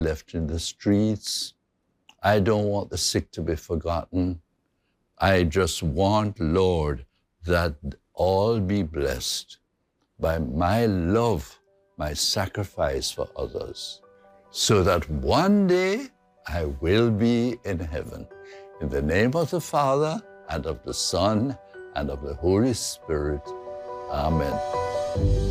left in the streets. I don't want the sick to be forgotten. I just want, Lord, that all be blessed by my love, my sacrifice for others, so that one day I will be in heaven. In the name of the Father, and of the Son, and of the Holy Spirit. Amen.